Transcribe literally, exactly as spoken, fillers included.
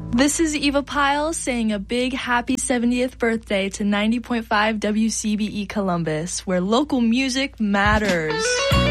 This is Eva Pyle saying a big happy seventieth birthday to ninety point five W C B E Columbus, where local music matters.